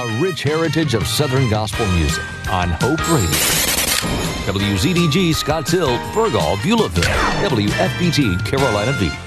a rich heritage of Southern gospel music on Hope Radio. WZDG Scotts Hill, Burgal, Beulahville, WFBT Carolina Beach.